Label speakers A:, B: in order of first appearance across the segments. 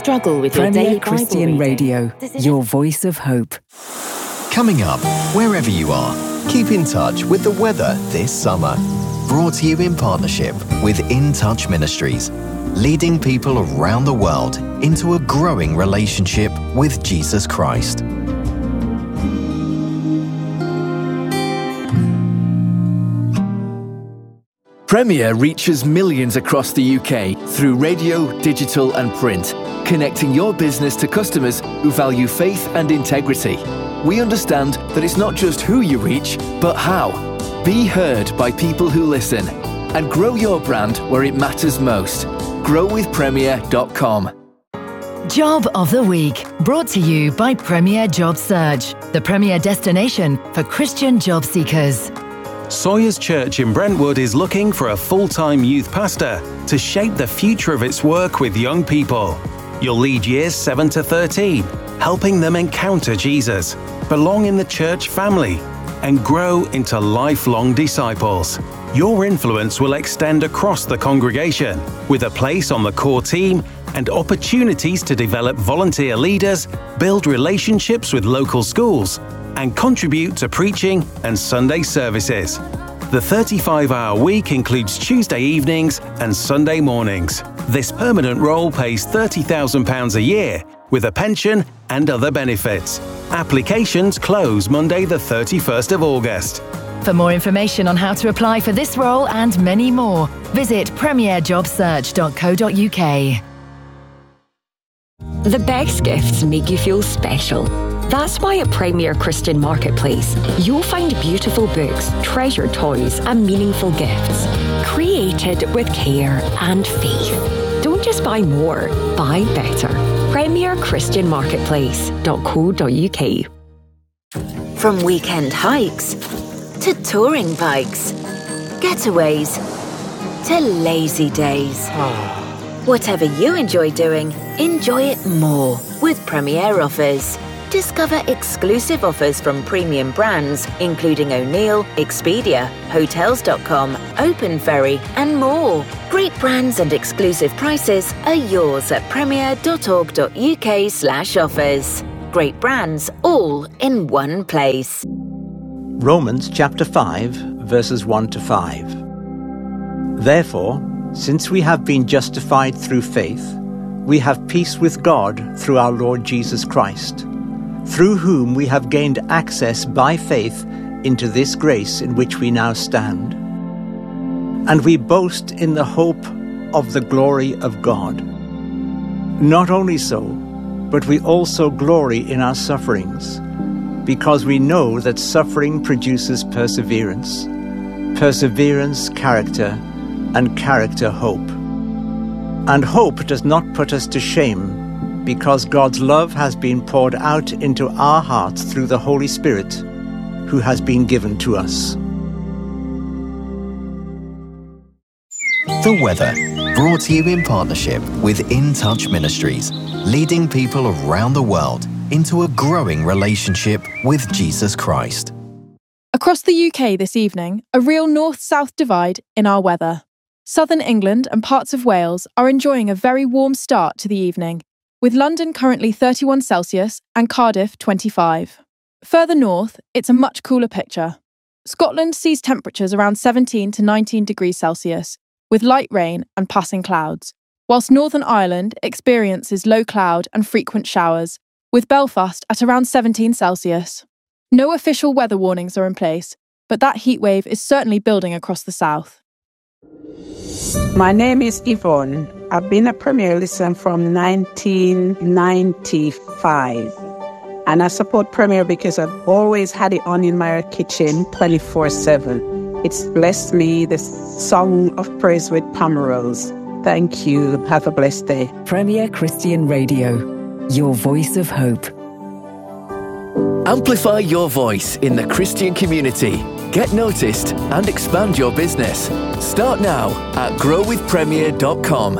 A: struggle with your daily Bible
B: Christian Radio, your voice of hope.
C: Coming up, wherever you are, keep in touch with the weather this summer. Brought to you in partnership with In Touch Ministries, leading people around the world into a growing relationship with Jesus Christ.
D: Premier reaches millions across the UK through radio, digital and print, connecting your business to customers who value faith and integrity. We understand that it's not just who you reach, but how. Be heard by people who listen and grow your brand where it matters most. growwithpremier.com.
E: Job of the Week, brought to you by Premier Job Search, the premier destination for Christian job seekers.
F: Sawyers Church in Brentwood is looking for a full-time youth pastor to shape the future of its work with young people. You'll lead years 7 to 13, helping them encounter Jesus, belong in the church family, and grow into lifelong disciples. Your influence will extend across the congregation, with a place on the core team and opportunities to develop volunteer leaders, build relationships with local schools, and contribute to preaching and Sunday services. The 35-hour week includes Tuesday evenings and Sunday mornings. This permanent role pays £30,000 a year, with a pension and other benefits. Applications close Monday the 31st of August.
E: For more information on how to apply for this role and many more, visit premierjobsearch.co.uk.
G: The best gifts make you feel special. That's why at Premier Christian Marketplace, you'll find beautiful books, treasured toys, and meaningful gifts, created with care and faith. Don't just buy more, buy better. PremierChristianMarketplace.co.uk.
A: From weekend hikes to touring bikes, getaways to lazy days. Whatever you enjoy doing, enjoy it more with Premier Offers. Discover exclusive offers from premium brands, including O'Neill, Expedia, Hotels.com, Open Ferry, and more. Great brands and exclusive prices are yours at premier.org.uk/offers. Great brands, all in one place.
H: Romans chapter 5, verses 1 to 5. Therefore, since we have been justified through faith, we have peace with God through our Lord Jesus Christ, through whom we have gained access by faith into this grace in which we now stand. And we boast in the hope of the glory of God. Not only so, but we also glory in our sufferings, because we know that suffering produces perseverance, perseverance character, and character hope. And hope does not put us to shame, because God's love has been poured out into our hearts through the Holy Spirit, who has been given to us.
C: The weather, brought to you in partnership with In Touch Ministries, leading people around the world into a growing relationship with Jesus Christ.
I: Across the UK this evening, a real north-south divide in our weather. Southern England and parts of Wales are enjoying a very warm start to the evening, with London currently 31 Celsius and Cardiff 25. Further north, it's a much cooler picture. Scotland sees temperatures around 17 to 19 degrees Celsius, with light rain and passing clouds, whilst Northern Ireland experiences low cloud and frequent showers, with Belfast at around 17 Celsius. No official weather warnings are in place, but that heatwave is certainly building across the south.
J: My name is Yvonne. I've been a Premier listener from 1995. And I support Premier because I've always had it on in my kitchen 24/7. It's blessed me, the song of praise with Pomerols. Thank you. Have a blessed day.
B: Premier Christian Radio, your voice of hope.
D: Amplify your voice in the Christian community. Get noticed and expand your business. Start now at growwithpremier.com.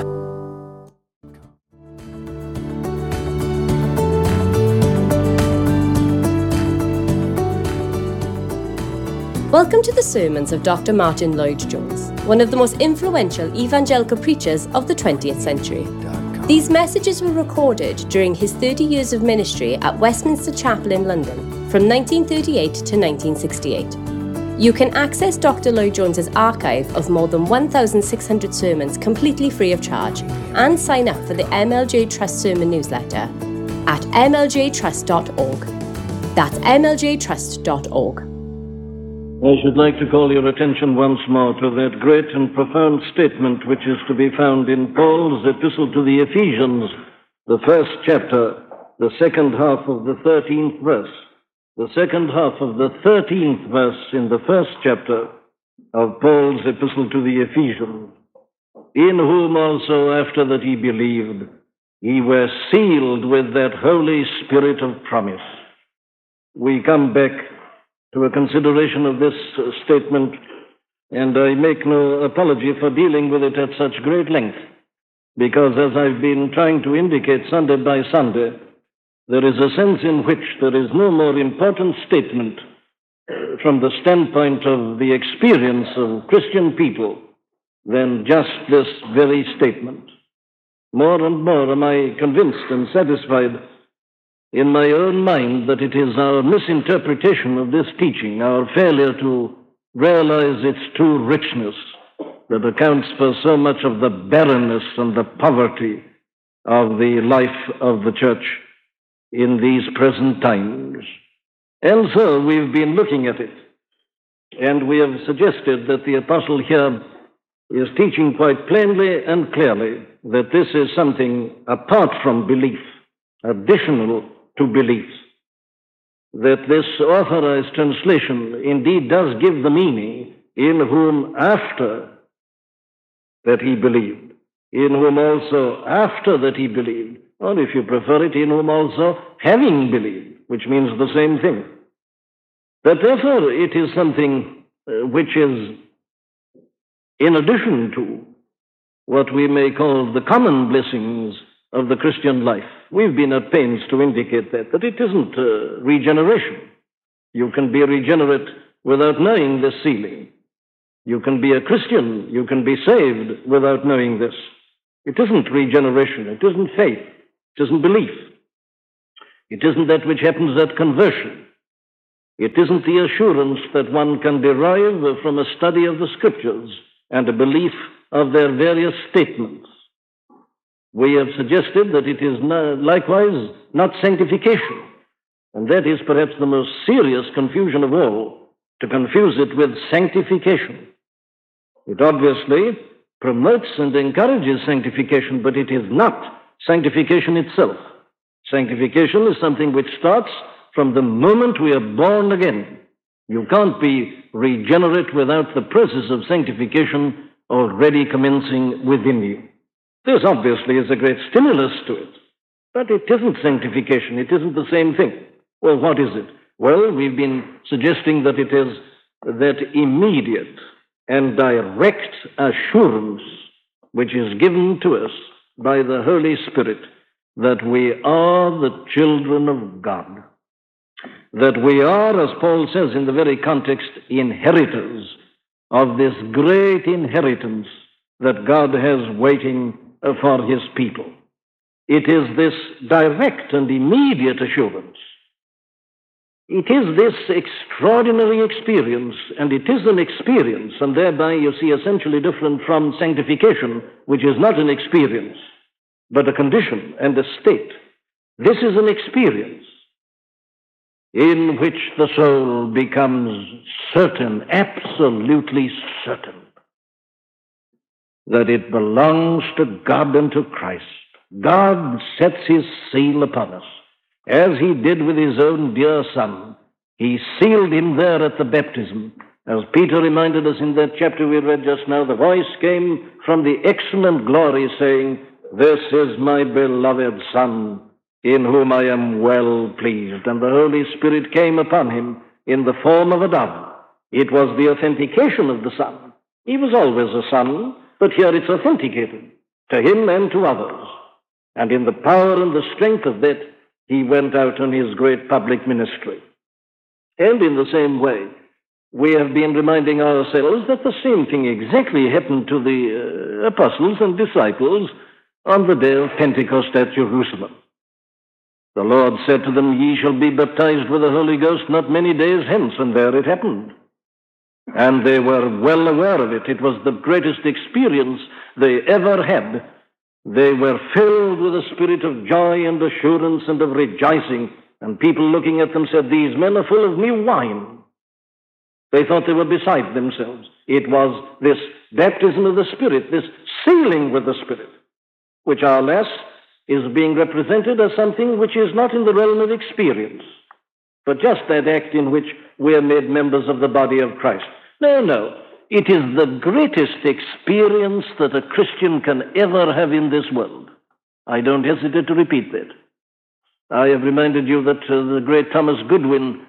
K: Welcome to the sermons of Dr. Martin Lloyd-Jones, one of the most influential evangelical preachers of the 20th century. These messages were recorded during his 30 years of ministry at Westminster Chapel in London from 1938 to 1968. You can access Dr. Lloyd-Jones's archive of more than 1,600 sermons completely free of charge and sign up for the MLJ Trust Sermon newsletter at mljtrust.org. That's mljtrust.org.
L: I should like to call your attention once more to that great and profound statement which is to be found in Paul's epistle to the Ephesians, the first chapter, the second half of the 13th verse. The second half of the 13th verse in the first chapter of Paul's epistle to the Ephesians. In whom also, after that ye believed, ye were sealed with that Holy Spirit of promise. We come back to a consideration of this statement, and I make no apology for dealing with it at such great length, because as I've been trying to indicate Sunday by Sunday, there is a sense in which there is no more important statement from the standpoint of the experience of Christian people than just this very statement. More and more am I convinced and satisfied in my own mind that it is our misinterpretation of this teaching, our failure to realize its true richness, that accounts for so much of the barrenness and the poverty of the life of the church in these present times. And so we've been looking at it, and we have suggested that the apostle here is teaching quite plainly and clearly that this is something apart from belief, additional to belief. That this authorized translation indeed does give the meaning, in whom after that he believed, in whom also after that he believed, or if you prefer it, in whom also having believed, which means the same thing. That therefore it is something which is in addition to what we may call the common blessings of the Christian life. We've been at pains to indicate that it isn't regeneration. You can be regenerate without knowing this sealing. You can be a Christian, you can be saved without knowing this. It isn't regeneration, it isn't faith, it isn't belief. It isn't that which happens at conversion. It isn't the assurance that one can derive from a study of the Scriptures and a belief of their various statements. We have suggested that it is likewise not sanctification, and that is perhaps the most serious confusion of all, to confuse it with sanctification. It obviously promotes and encourages sanctification, but it is not sanctification itself. Sanctification is something which starts from the moment we are born again. You can't be regenerate without the process of sanctification already commencing within you. This obviously is a great stimulus to it, but it isn't sanctification. It isn't the same thing. Well, what is it? Well, we've been suggesting that it is that immediate and direct assurance which is given to us by the Holy Spirit that we are the children of God, that we are, as Paul says in the very context, inheritors of this great inheritance that God has waiting for his people. It is this direct and immediate assurance. It is this extraordinary experience, and it is an experience, and thereby you see essentially different from sanctification, which is not an experience, but a condition and a state. This is an experience in which the soul becomes certain, absolutely certain, that it belongs to God and to Christ. God sets his seal upon us. As he did with his own dear Son, he sealed him there at the baptism. As Peter reminded us in that chapter we read just now, the voice came from the excellent glory saying, "This is my beloved Son, in whom I am well pleased." And the Holy Spirit came upon him in the form of a dove. It was the authentication of the Son. He was always a Son, but here it's authenticated to him and to others. And in the power and the strength of that, he went out on his great public ministry. And in the same way, we have been reminding ourselves that the same thing exactly happened to the apostles and disciples on the day of Pentecost at Jerusalem. The Lord said to them, "Ye shall be baptized with the Holy Ghost not many days hence," and there it happened. And they were well aware of it. It was the greatest experience they ever had. They were filled with a spirit of joy and assurance and of rejoicing, and people looking at them said, "These men are full of new wine." They thought they were beside themselves. It was this baptism of the Spirit, this sealing with the Spirit, which our less is being represented as something which is not in the realm of experience, but just that act in which we are made members of the body of Christ. No. It is the greatest experience that a Christian can ever have in this world. I don't hesitate to repeat that. I have reminded you that the great Thomas Goodwin,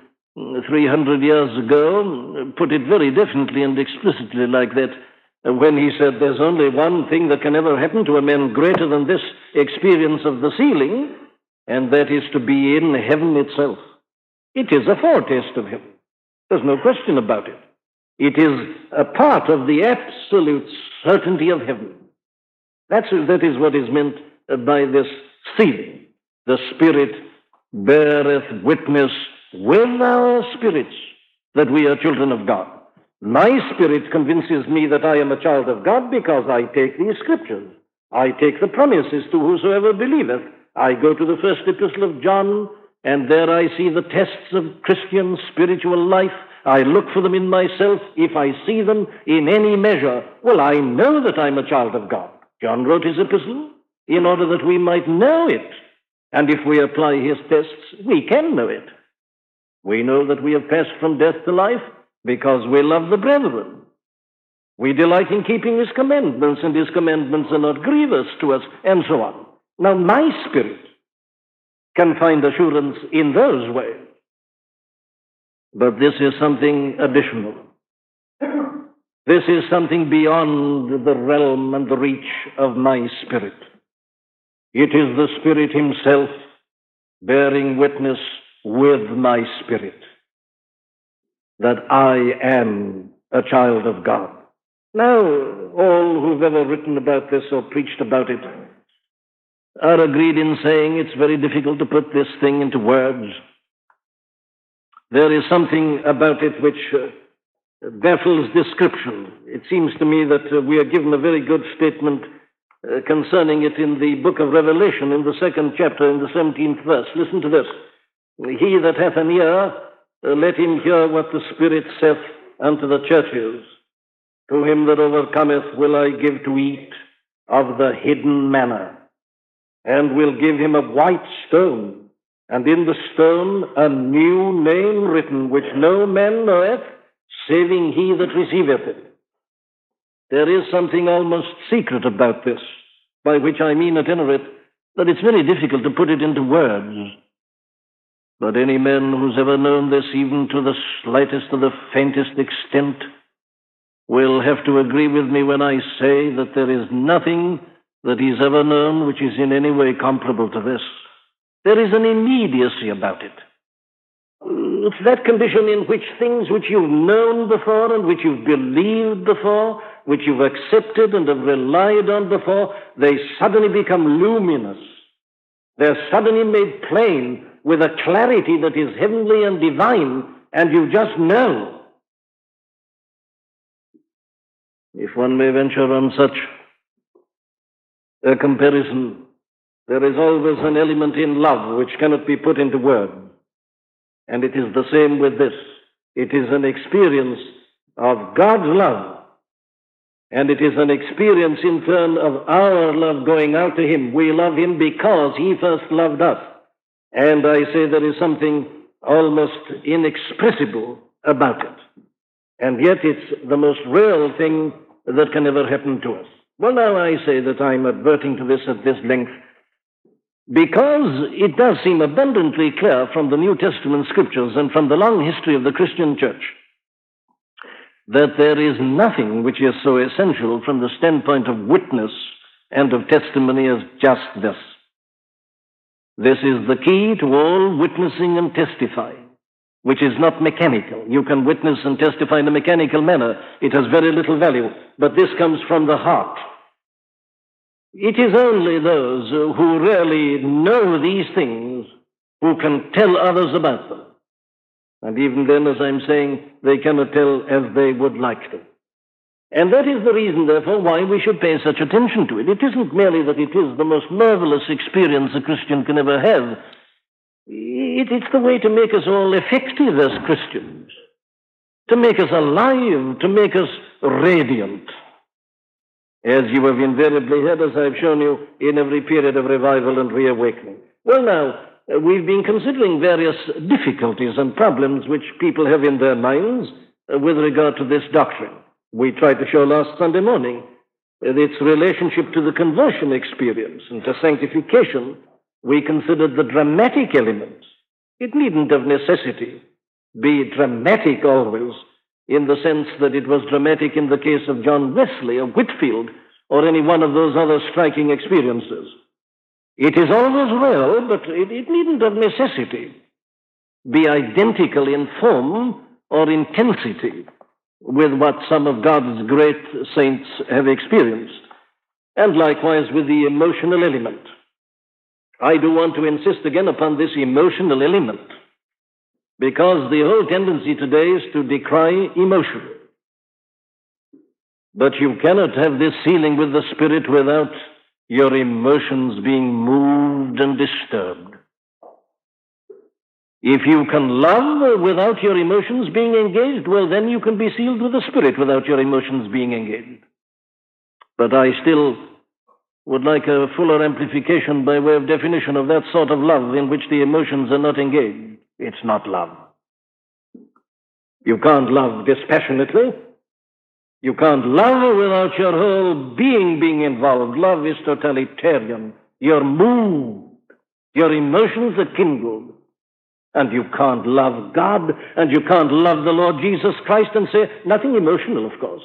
L: 300 years ago, put it very definitely and explicitly like that, when he said, "There's only one thing that can ever happen to a man greater than this experience of the sealing, and that is to be in heaven itself." It is a foretaste of heaven. There's no question about it. It is a part of the absolute certainty of heaven. That is what is meant by this sealing. The Spirit beareth witness with our spirits that we are children of God. My spirit convinces me that I am a child of God because I take these scriptures. I take the promises to whosoever believeth. I go to the first epistle of John, and there I see the tests of Christian spiritual life. I look for them in myself. If I see them in any measure, well, I know that I'm a child of God. John wrote his epistle in order that we might know it. And if we apply his tests, we can know it. We know that we have passed from death to life because we love the brethren. We delight in keeping his commandments, and his commandments are not grievous to us, and so on. Now, my spirit can find assurance in those ways. But this is something additional. This is something beyond the realm and the reach of my spirit. It is the Spirit himself bearing witness with my spirit that I am a child of God. Now, all who've ever written about this or preached about it are agreed in saying it's very difficult to put this thing into words. There is something about it which baffles description. It seems to me that we are given a very good statement concerning it in the book of Revelation, in the 2nd chapter, in the 17th verse. Listen to this. "He that hath an ear, let him hear what the Spirit saith unto the churches. To him that overcometh will I give to eat of the hidden manna, and will give him a white stone, and in the stone a new name written, which no man knoweth, saving he that receiveth it." There is something almost secret about this, by which I mean, at any rate, that it's very difficult to put it into words. But any man who's ever known this, even to the slightest or the faintest extent, will have to agree with me when I say that there is nothing that he's ever known which is in any way comparable to this. There is an immediacy about it. It's that condition in which things which you've known before and which you've believed before, which you've accepted and have relied on before, they suddenly become luminous. They're suddenly made plain with a clarity that is heavenly and divine, and you just know. If one may venture on such a comparison, there is always an element in love which cannot be put into words. And it is the same with this. It is an experience of God's love. And it is an experience in turn of our love going out to him. We love him because he first loved us. And I say there is something almost inexpressible about it. And yet it's the most real thing that can ever happen to us. Well, now I say that I'm adverting to this at this length because it does seem abundantly clear from the New Testament scriptures and from the long history of the Christian church that there is nothing which is so essential from the standpoint of witness and of testimony as just this. This is the key to all witnessing and testifying, which is not mechanical. You can witness and testify in a mechanical manner. It has very little value, but this comes from the heart. It is only those who really know these things who can tell others about them. And even then, as I'm saying, they cannot tell as they would like to. And that is the reason, therefore, why we should pay such attention to it. It isn't merely that it is the most marvelous experience a Christian can ever have. It's the way to make us all effective as Christians, to make us alive, to make us radiant. As you have invariably had, as I've shown you, in every period of revival and reawakening. Well, now, we've been considering various difficulties and problems which people have in their minds with regard to this doctrine. We tried to show last Sunday morning its relationship to the conversion experience and to sanctification. We considered the dramatic element. It needn't of necessity be dramatic always, in the sense that it was dramatic in the case of John Wesley or Whitefield or any one of those other striking experiences. It is always real, but it needn't of necessity be identical in form or intensity with what some of God's great saints have experienced, and likewise with the emotional element. I do want to insist again upon this emotional element, because the whole tendency today is to decry emotion. But you cannot have this sealing with the Spirit without your emotions being moved and disturbed. If you can love without your emotions being engaged, well, then you can be sealed with the Spirit without your emotions being engaged. But I still would like a fuller amplification by way of definition of that sort of love in which the emotions are not engaged. It's not love. You can't love dispassionately. You can't love without your whole being involved. Love is totalitarian. You're moved. Your emotions are kindled. And you can't love God, and you can't love the Lord Jesus Christ and say, nothing emotional, of course.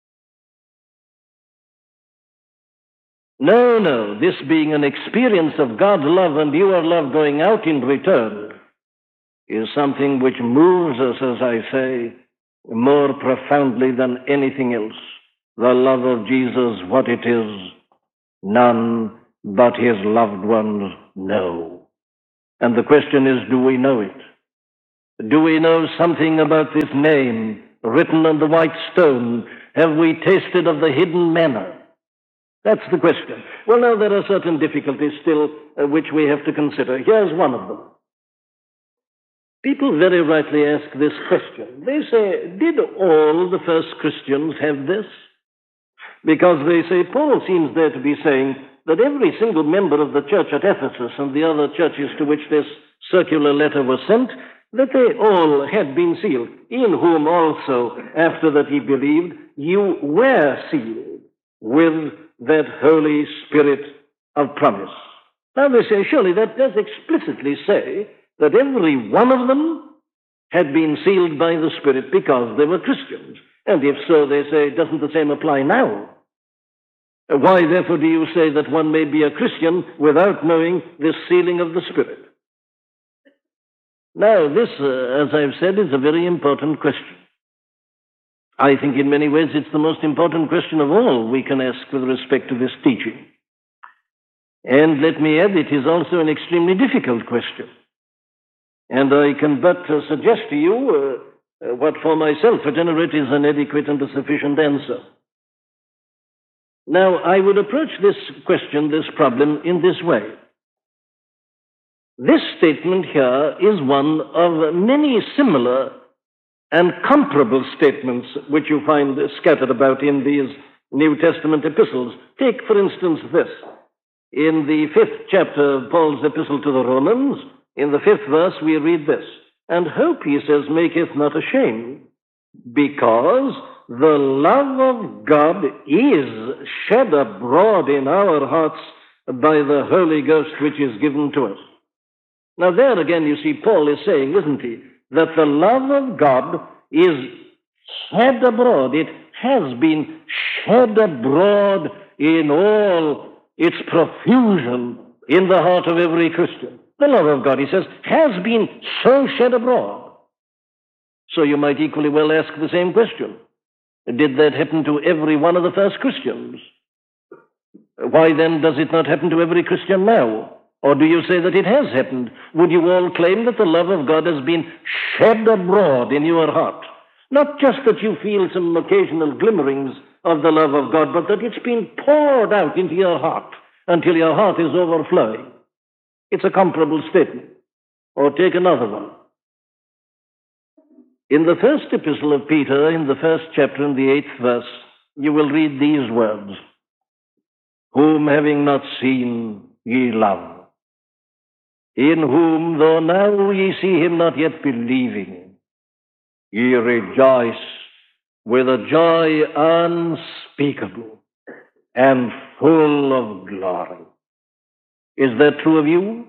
L: No, this being an experience of God's love and your love going out in return is something which moves us, as I say, more profoundly than anything else. The love of Jesus, what it is, none but his loved ones know. And the question is, do we know it? Do we know something about this name written on the white stone? Have we tasted of the hidden manna? That's the question. Well, now there are certain difficulties still which we have to consider. Here's one of them. People very rightly ask this question. They say, did all the first Christians have this? Because they say, Paul seems there to be saying that every single member of the church at Ephesus and the other churches to which this circular letter was sent, that they all had been sealed, in whom also, after that he believed, you were sealed with that Holy Spirit of promise. Now they say, surely that does explicitly say that every one of them had been sealed by the Spirit because they were Christians. And if so, they say, doesn't the same apply now? Why, therefore, do you say that one may be a Christian without knowing this sealing of the Spirit? Now, this, as I've said, is a very important question. I think in many ways it's the most important question of all we can ask with respect to this teaching. And let me add, it is also an extremely difficult question. And I can but suggest to you what for myself, at any rate, is an adequate and a sufficient answer. Now, I would approach this question, this problem, in this way. This statement here is one of many similar and comparable statements which you find scattered about in these New Testament epistles. Take, for instance, this. In the 5th chapter of Paul's epistle to the Romans, in the 5th verse, we read this. And hope, he says, maketh not ashamed, because the love of God is shed abroad in our hearts by the Holy Ghost which is given to us. Now there again you see Paul is saying, isn't he, that the love of God is shed abroad. It has been shed abroad in all its profusion in the heart of every Christian. The love of God, he says, has been so shed abroad. So you might equally well ask the same question. Did that happen to every one of the first Christians? Why then does it not happen to every Christian now? Or do you say that it has happened? Would you all claim that the love of God has been shed abroad in your heart? Not just that you feel some occasional glimmerings of the love of God, but that it's been poured out into your heart until your heart is overflowing. It's a comparable statement. Or take another one. In the first epistle of Peter, in the first chapter, in the 8th verse, you will read these words, "Whom having not seen ye love, in whom, though now ye see him not yet believing, ye rejoice with a joy unspeakable and full of glory." Is that true of you?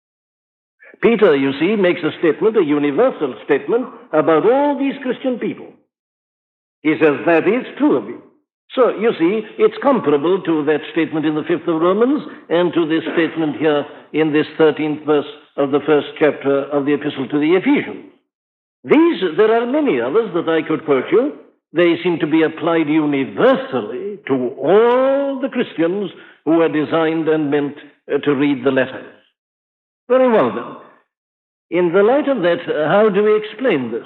L: Peter, you see, makes a statement, a universal statement, about all these Christian people. He says that is true of you. So, you see, it's comparable to that statement in the 5th of Romans and to this statement here in this 13th verse of the first chapter of the Epistle to the Ephesians. There are many others that I could quote you. They seem to be applied universally to all the Christians who are designed and meant to read the letters. Very well, then. In the light of that, how do we explain this?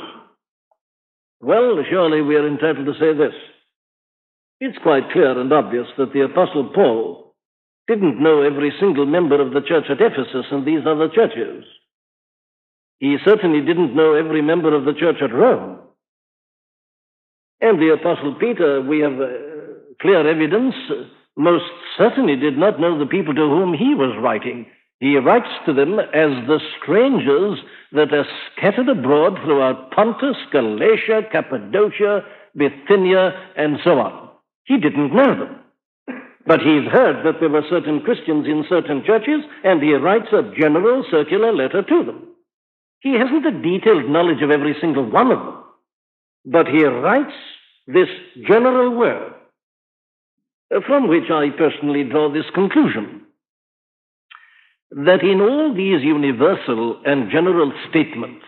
L: Well, surely we are entitled to say this. It's quite clear and obvious that the Apostle Paul didn't know every single member of the church at Ephesus and these other churches. He certainly didn't know every member of the church at Rome. And the Apostle Peter, we have clear evidence, most certainly did not know the people to whom he was writing. He writes to them as the strangers that are scattered abroad throughout Pontus, Galatia, Cappadocia, Bithynia, and so on. He didn't know them. But he's heard that there were certain Christians in certain churches, and he writes a general circular letter to them. He hasn't a detailed knowledge of every single one of them, but he writes this general word, from which I personally draw this conclusion, that in all these universal and general statements,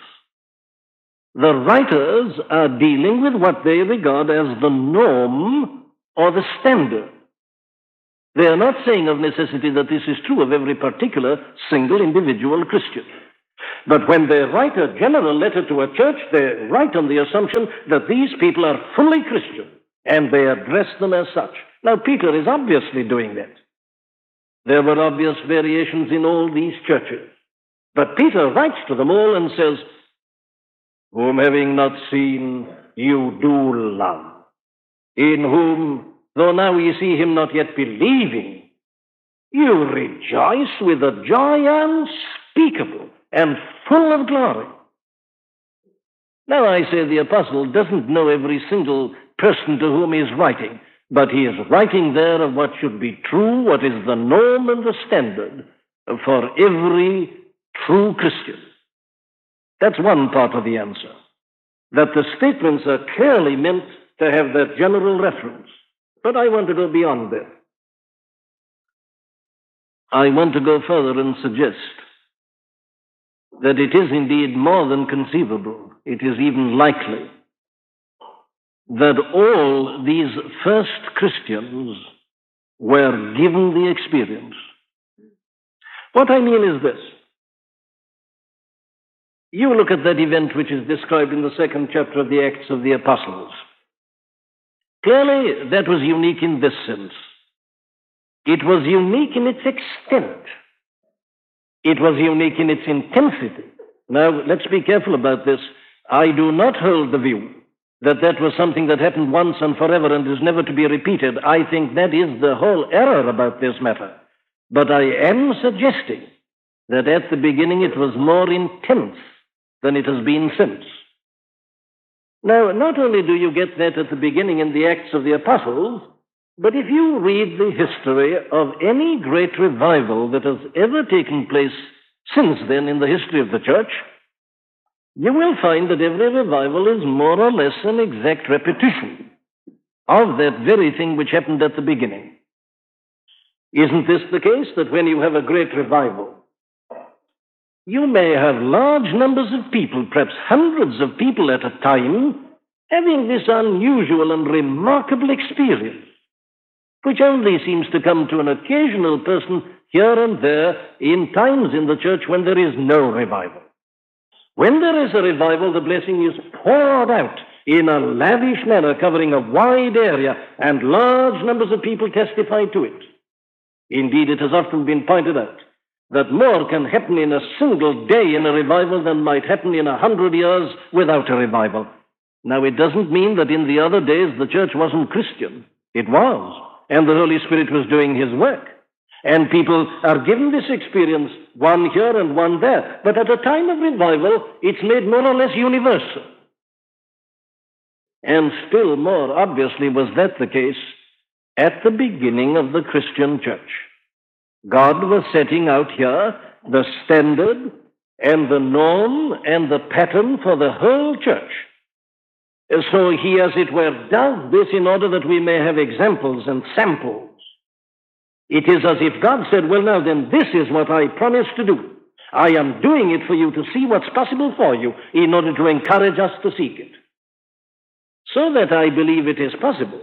L: the writers are dealing with what they regard as the norm or the standard. They are not saying of necessity that this is true of every particular single individual Christian. But when they write a general letter to a church, they write on the assumption that these people are fully Christian, and they address them as such. Now, Peter is obviously doing that. There were obvious variations in all these churches. But Peter writes to them all and says, "Whom having not seen, you do love, in whom, though now ye see him not yet believing, you rejoice with a joy unspeakable and full of glory." Now I say the apostle doesn't know every single person to whom he is writing, but he is writing there of what should be true, what is the norm and the standard for every true Christian. That's one part of the answer, that the statements are clearly meant to have that general reference. But I want to go beyond that. I want to go further and suggest that it is indeed more than conceivable, it is even likely, that all these first Christians were given the experience. What I mean is this. You look at that event which is described in the 2nd chapter of the Acts of the Apostles. Clearly, that was unique in this sense. It was unique in its extent. It was unique in its intensity. Now, let's be careful about this. I do not hold the view that that was something that happened once and forever and is never to be repeated. I think that is the whole error about this matter. But I am suggesting that at the beginning it was more intense than it has been since. Now, not only do you get that at the beginning in the Acts of the Apostles, but if you read the history of any great revival that has ever taken place since then in the history of the church, you will find that every revival is more or less an exact repetition of that very thing which happened at the beginning. Isn't this the case, that when you have a great revival, you may have large numbers of people, perhaps hundreds of people at a time, having this unusual and remarkable experience? which only seems to come to an occasional person here and there in times in the church when there is no revival. When there is a revival, the blessing is poured out in a lavish manner, covering a wide area, and large numbers of people testify to it. Indeed, it has often been pointed out that more can happen in a single day in a revival than might happen in 100 years without a revival. Now, it doesn't mean that in the other days the church wasn't Christian. It was, and the Holy Spirit was doing his work. And people are given this experience, one here and one there. But at a time of revival, it's made more or less universal. And still more obviously was that the case at the beginning of the Christian church. God was setting out here the standard and the norm and the pattern for the whole church. So he, as it were, does this in order that we may have examples and samples. It is as if God said, well, now then, this is what I promised to do. I am doing it for you to see what's possible for you in order to encourage us to seek it. So that I believe it is possible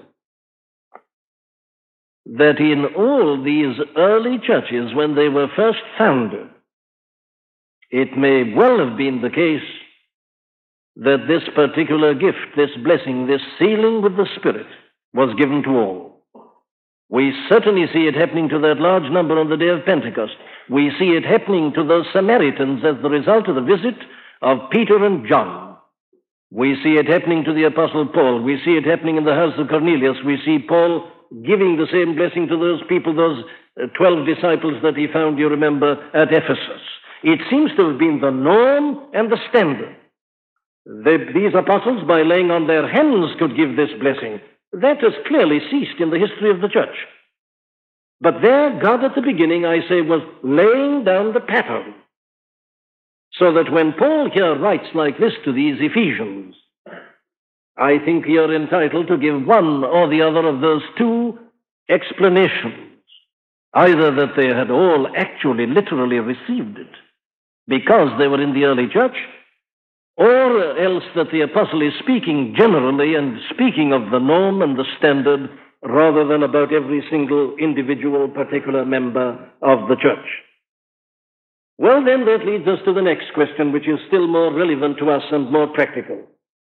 L: that in all these early churches, when they were first founded, it may well have been the case that this particular gift, this blessing, this sealing with the Spirit was given to all. We certainly see it happening to that large number on the day of Pentecost. We see it happening to those Samaritans as the result of the visit of Peter and John. We see it happening to the Apostle Paul. We see it happening in the house of Cornelius. We see Paul giving the same blessing to those people, those 12 disciples that he found, you remember, at Ephesus. It seems to have been the norm and the standard. These apostles, by laying on their hands, could give this blessing. That has clearly ceased in the history of the church. But there, God at the beginning, I say, was laying down the pattern. So that when Paul here writes like this to these Ephesians, I think you're entitled to give one or the other of those two explanations. Either that they had all actually literally received it because they were in the early church, or else that the apostle is speaking generally and speaking of the norm and the standard rather than about every single individual particular member of the church. Well, then that leads us to the next question, which is still more relevant to us and more practical.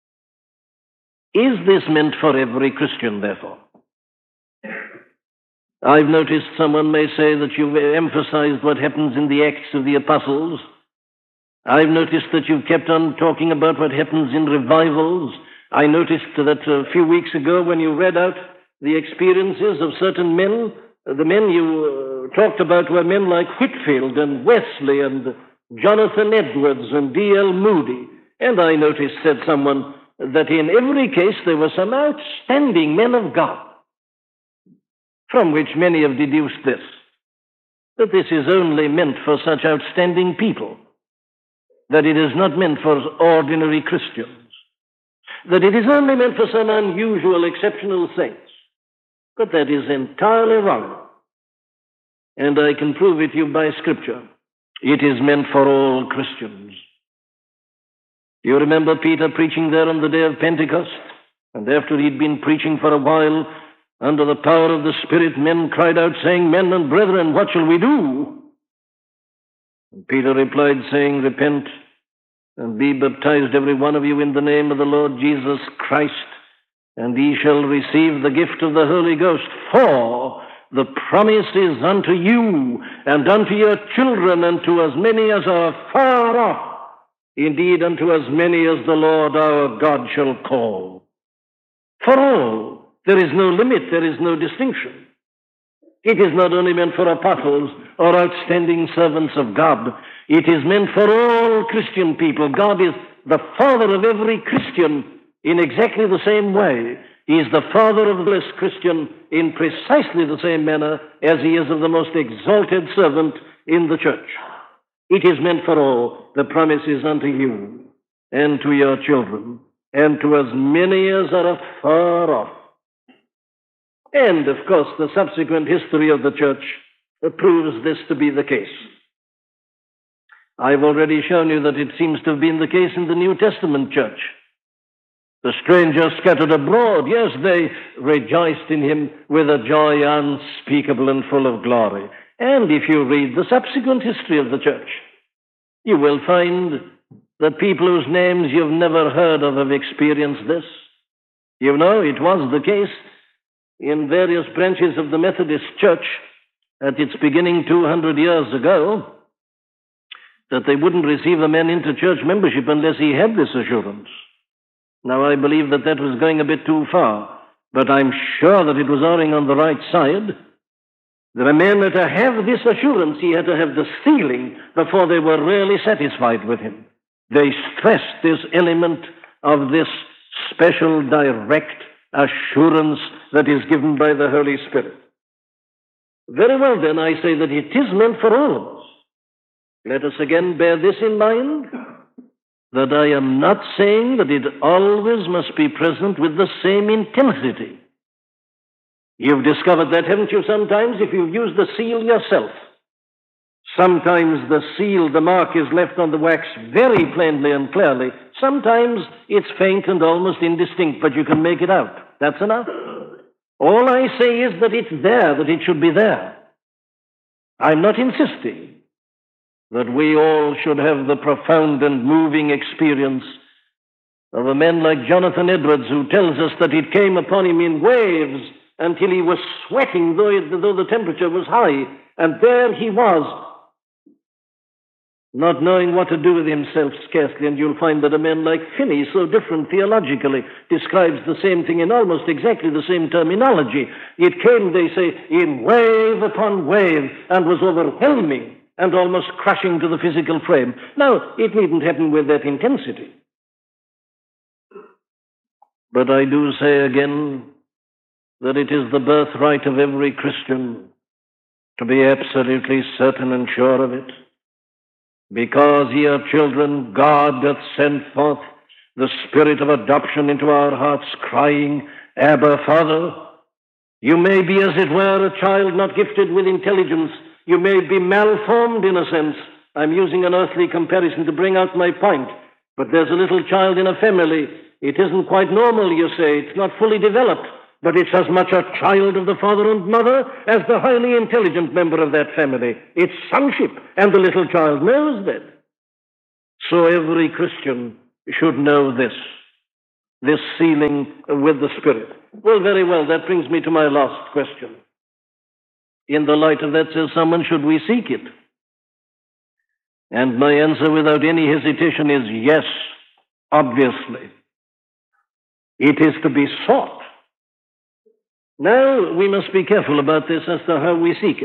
L: Is this meant for every Christian, therefore? I've noticed someone may say that you've emphasized what happens in the Acts of the Apostles. I've noticed that you've kept on talking about what happens in revivals. I noticed that a few weeks ago when you read out the experiences of certain men, the men you talked about were men like Whitefield and Wesley and Jonathan Edwards and D.L. Moody. And I noticed, said someone, that in every case there were some outstanding men of God, from which many have deduced this, that this is only meant for such outstanding people, that it is not meant for ordinary Christians, that it is only meant for some unusual, exceptional saints. But that is entirely wrong. And I can prove it to you by Scripture. It is meant for all Christians. You remember Peter preaching there on the day of Pentecost? And after he'd been preaching for a while, under the power of the Spirit, men cried out, saying, "Men and brethren, what shall we do?" And Peter replied, saying, "Repent and be baptized every one of you in the name of the Lord Jesus Christ, and ye shall receive the gift of the Holy Ghost. For the promise is unto you and unto your children and to as many as are far off, indeed unto as many as the Lord our God shall call." For all. There is no limit, there is no distinction. It is not only meant for apostles or outstanding servants of God. It is meant for all Christian people. God is the Father of every Christian in exactly the same way. He is the Father of this Christian in precisely the same manner as he is of the most exalted servant in the church. It is meant for all. The promise is unto you and to your children and to as many as are afar off. And, of course, the subsequent history of the church proves this to be the case. I've already shown you that it seems to have been the case in the New Testament church. The strangers scattered abroad, yes, they rejoiced in him with a joy unspeakable and full of glory. And if you read the subsequent history of the church, you will find that people whose names you've never heard of have experienced this. You know, it was the case in various branches of the Methodist Church at its beginning 200 years ago that they wouldn't receive a man into church membership unless he had this assurance. Now, I believe that that was going a bit too far, but I'm sure that it was erring on the right side. That a man had to have this assurance, he had to have the sealing before they were really satisfied with him. They stressed this element of this special direct assurance that is given by the Holy Spirit. Very well, then, I say that it is meant for all of us. Let us again bear this in mind, that I am not saying that it always must be present with the same intensity. You've discovered that, haven't you, sometimes, if you've used the seal yourself? Sometimes the seal, the mark, is left on the wax very plainly and clearly. Sometimes it's faint and almost indistinct, but you can make it out. That's enough. All I say is that it's there, that it should be there. I'm not insisting that we all should have the profound and moving experience of a man like Jonathan Edwards, who tells us that it came upon him in waves until he was sweating, though the temperature was high, and there he was, not knowing what to do with himself scarcely. And you'll find that a man like Finney, so different theologically, describes the same thing in almost exactly the same terminology. It came, they say, in wave upon wave, and was overwhelming and almost crushing to the physical frame. Now, it needn't happen with that intensity. But I do say again that it is the birthright of every Christian to be absolutely certain and sure of it. Because, ye are children, God doth send forth the Spirit of adoption into our hearts, crying, Abba, Father. You may be, as it were, a child not gifted with intelligence. You may be malformed in a sense. I'm using an earthly comparison to bring out my point. But there's a little child in a family. It isn't quite normal, you say. It's not fully developed. But it's as much a child of the father and mother as the highly intelligent member of that family. It's sonship, and the little child knows that. So every Christian should know this sealing with the Spirit. Well, very well, that brings me to my last question. In the light of that, says someone, should we seek it? And my answer without any hesitation is yes, obviously. It is to be sought. Now, we must be careful about this as to how we seek it.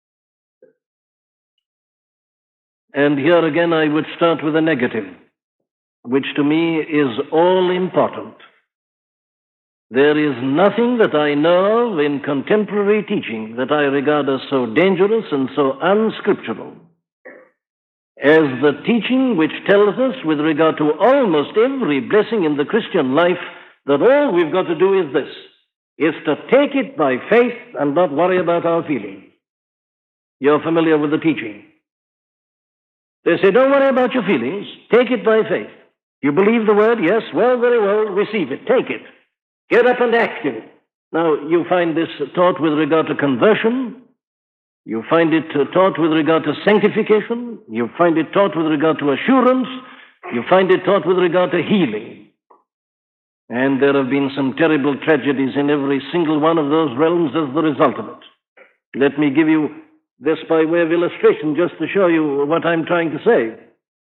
L: And here again, I would start with a negative, which to me is all important. There is nothing that I know of in contemporary teaching that I regard as so dangerous and so unscriptural as the teaching which tells us, with regard to almost every blessing in the Christian life, that all we've got to do is this, is to take it by faith and not worry about our feelings. You're familiar with the teaching. They say, don't worry about your feelings, take it by faith. You believe the word, yes, well, very well, receive it, take it. Get up and act in it. Now, you find this taught with regard to conversion. You find it taught with regard to sanctification. You find it taught with regard to assurance. You find it taught with regard to healing. And there have been some terrible tragedies in every single one of those realms as the result of it. Let me give you this by way of illustration, just to show you what I'm trying to say.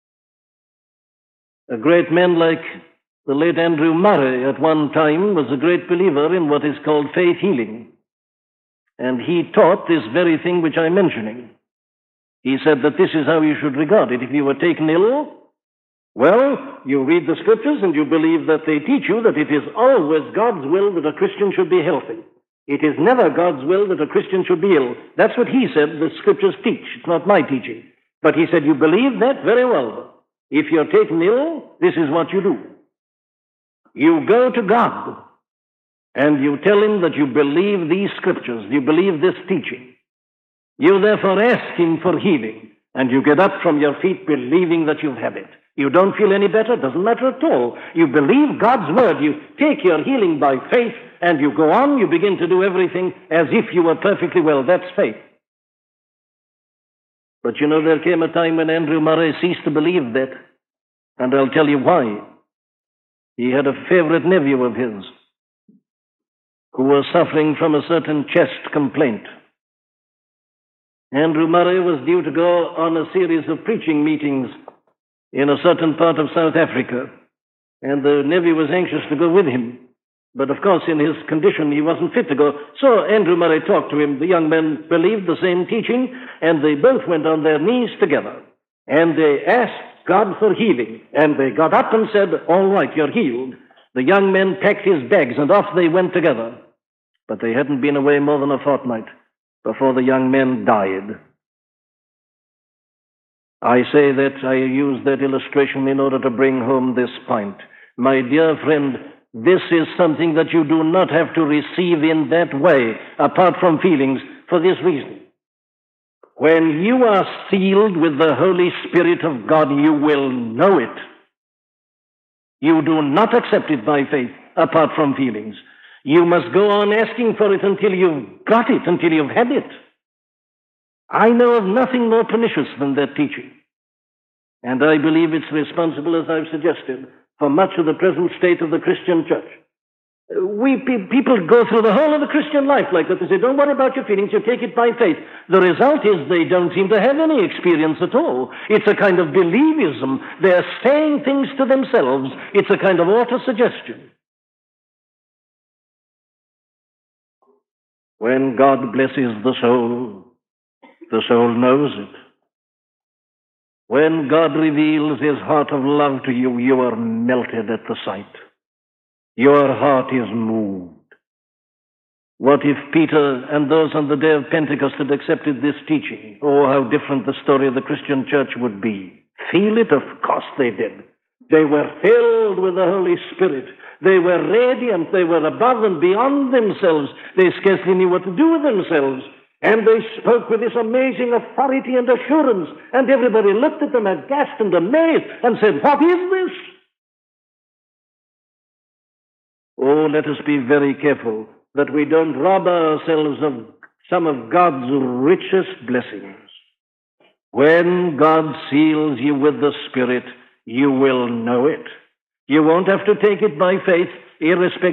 L: A great man like the late Andrew Murray at one time was a great believer in what is called faith healing. And he taught this very thing which I'm mentioning. He said that this is how you should regard it. If you were taken ill, well, you read the scriptures and you believe that they teach you that it is always God's will that a Christian should be healthy. It is never God's will that a Christian should be ill. That's what he said the scriptures teach. It's not my teaching. But he said, you believe that? Very well. If you're taken ill, this is what you do. You go to God and you tell him that you believe these scriptures, you believe this teaching. You therefore ask him for healing, and you get up from your feet believing that you have it. You don't feel any better, doesn't matter at all. You believe God's word, you take your healing by faith, and you go on, you begin to do everything as if you were perfectly well. That's faith. But you know, there came a time when Andrew Murray ceased to believe that, and I'll tell you why. He had a favorite nephew of his who was suffering from a certain chest complaint. Andrew Murray was due to go on a series of preaching meetings in a certain part of South Africa, and the nephew was anxious to go with him. But of course, in his condition, he wasn't fit to go. So Andrew Murray talked to him. The young men believed the same teaching, and they both went on their knees together, and they asked God for healing. And they got up and said, all right, you're healed. The young men packed his bags, and off they went together. But they hadn't been away more than a fortnight before the young men died. I say that, I use that illustration in order to bring home this point. My dear friend, this is something that you do not have to receive in that way, apart from feelings, for this reason. When you are sealed with the Holy Spirit of God, you will know it. You do not accept it by faith, apart from feelings. You must go on asking for it until you've got it, until you've had it. I know of nothing more pernicious than that teaching. And I believe it's responsible, as I've suggested, for much of the present state of the Christian church. People go through the whole of the Christian life like that. They say, don't worry about your feelings, you take it by faith. The result is they don't seem to have any experience at all. It's a kind of believism. They're saying things to themselves. It's a kind of autosuggestion. When God blesses the soul knows it. When God reveals his heart of love to you, you are melted at the sight. Your heart is moved. What if Peter and those on the day of Pentecost had accepted this teaching? Oh, how different the story of the Christian church would be. Feel it? Of course they did. They were filled with the Holy Spirit. They were radiant. They were above and beyond themselves. They scarcely knew what to do with themselves. And they spoke with this amazing authority and assurance. And everybody looked at them aghast and amazed and said, what is this? Oh, let us be very careful that we don't rob ourselves of some of God's richest blessings. When God seals you with the Spirit, you will know it. You won't have to take it by faith, irrespective